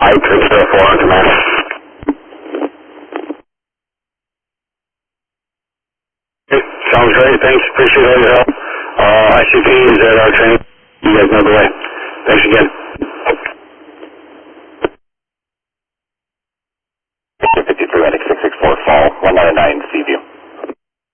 I-304 on command. Okay, sounds great. Thanks. Appreciate all your help. ICP is at our training. You guys know the way. Thanks again. 53 Attic 664 fall 199.